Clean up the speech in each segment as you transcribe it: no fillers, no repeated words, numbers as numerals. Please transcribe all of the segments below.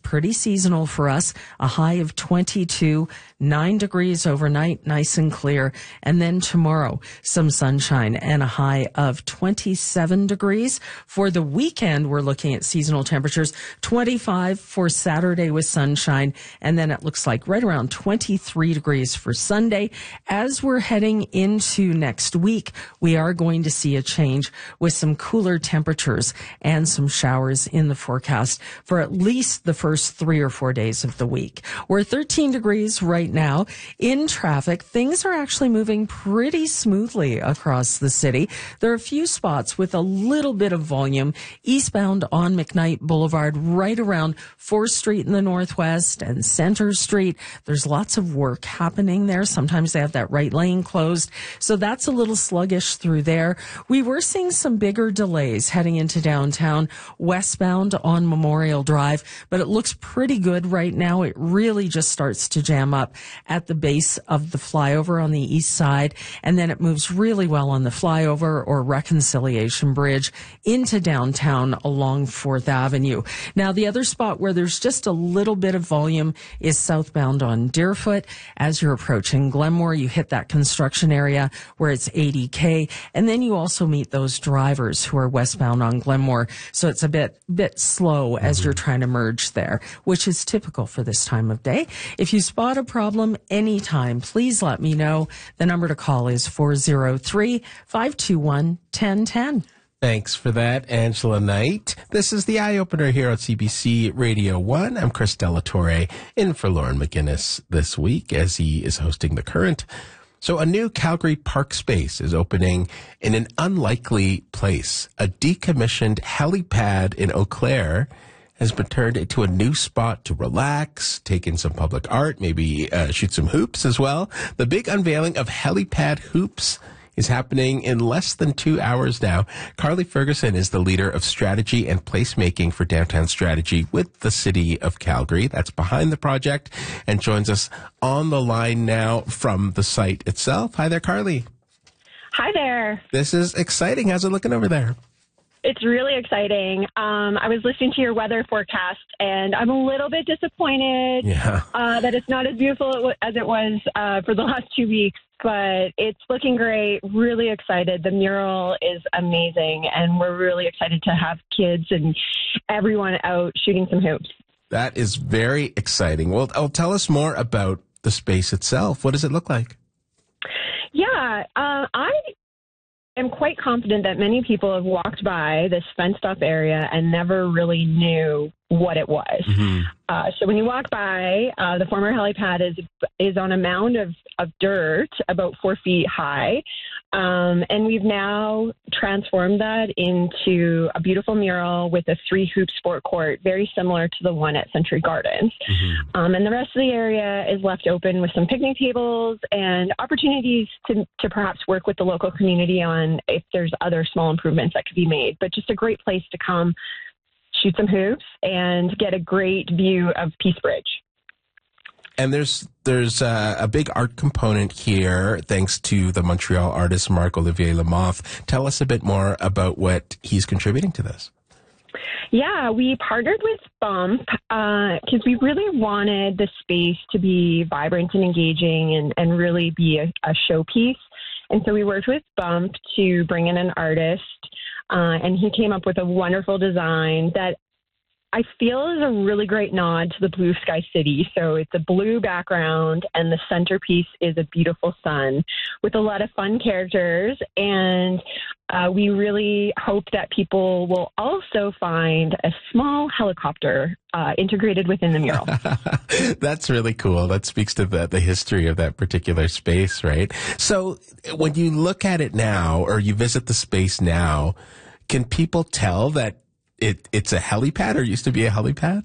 pretty seasonal for us. A high of 22, 9 degrees overnight, nice and clear. And then tomorrow, some sunshine and a high of 27 degrees. For the weekend, we're looking at seasonal temperatures, 25 for Saturday with sunshine. And then it looks like right around 23 degrees for Sunday. As we're heading into next week, we are going to see a change with some cooler temperatures and some showers in the forecast for at least the first 3 or 4 days of the week. We're 13 degrees right now. In traffic, things are actually moving pretty smoothly across the city. There are a few spots with a little bit of volume eastbound on McKnight Boulevard, right around 4th Street in the Northwest and Center Street. There's lots of work happening there. Sometimes they have that right lane closed. So that's a little sluggish through there. We were seeing some bigger delays heading into downtown westbound on Memorial Drive, but it looks pretty good right now. It really just starts to jam up at the base of the flyover on the east side, and then it moves really well on the flyover or Reconciliation Bridge into downtown along 4th Avenue. Now, the other spot where there's just a little bit of volume is southbound on Deerfoot. As you're approaching Glenmore, you hit that construction area where it's 80K, and then you also meet those drivers who are westbound on Glenmore. So it's a bit slow as you're trying to merge there, which is typical for this time of day. If you spot a problem anytime, please let me know. The number to call is 403-521-1010. Thanks for that, Angela Knight. This is the Eye Opener here on CBC Radio 1. I'm Chris Delatorre, in for Lauren McGinnis this week as he is hosting The Current. So a new Calgary park space is opening in an unlikely place. A decommissioned helipad in Eau Claire has been turned into a new spot to relax, take in some public art, maybe shoot some hoops as well. The big unveiling of helipad hoops is happening in less than 2 hours now. Carly Ferguson is the leader of strategy and placemaking for Downtown Strategy with the City of Calgary. That's behind the project, and joins us on the line now from the site itself. Hi there, Carly. Hi there. This is exciting. How's it looking over there? It's really exciting. I was listening to your weather forecast, and I'm a little bit disappointed that it's not as beautiful as it was for the last 2 weeks, but it's looking great. Really excited. The mural is amazing, and we're really excited to have kids and everyone out shooting some hoops. That is very exciting. Well, tell us more about the space itself. What does it look like? Yeah, I'm quite confident that many people have walked by this fenced-off area and never really knew what it was. So when you walk by, the former helipad is on a mound of dirt about 4 feet high, and we've now transformed that into a beautiful mural with a 3-hoop sport court, very similar to the one at Century Gardens. And the rest of the area is left open with some picnic tables and opportunities to perhaps work with the local community on if there's other small improvements that could be made. But just a great place to come shoot some hoops and get a great view of Peace Bridge. And there's a big art component here, thanks to the Montreal artist Marc-Olivier Lamothe. Tell us a bit more about what he's contributing to this. Yeah, we partnered with Bump because we really wanted the space to be vibrant and engaging and really be a showpiece. And so we worked with Bump to bring in an artist, and he came up with a wonderful design that I feel is a really great nod to the Blue Sky City. So it's a blue background, and the centerpiece is a beautiful sun with a lot of fun characters. And we really hope that people will also find a small helicopter integrated within the mural. That's really cool. That speaks to the history of that particular space, right? So when you look at it now, or you visit the space now, can people tell that it's a helipad or used to be a helipad?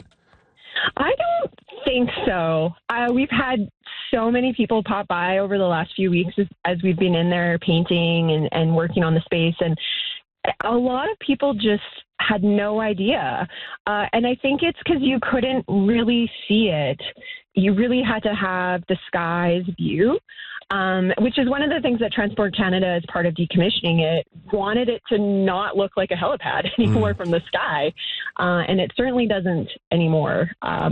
I don't think so. We've had so many people pop by over the last few weeks as we've been in there painting and working on the space. And a lot of people just had no idea. And I think it's because you couldn't really see it. You really had to have the sky's view, which is one of the things that Transport Canada, as part of decommissioning it, wanted it to not look like a helipad anymore from the sky. And it certainly doesn't anymore.